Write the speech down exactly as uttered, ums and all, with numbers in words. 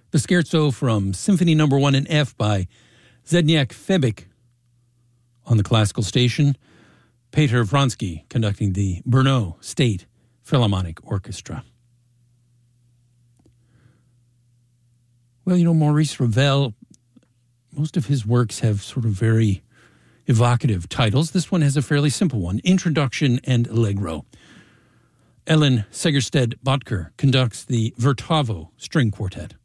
The Scherzo from Symphony Number One in F by Zdeněk Febik on the classical station. Peter Vronsky conducting the Brno State Philharmonic Orchestra. Well, you know, Maurice Ravel, most of his works have sort of very evocative titles. This one has a fairly simple one, Introduction and Allegro. Ellen Segerstedt Botker conducts the Vertavo String Quartet.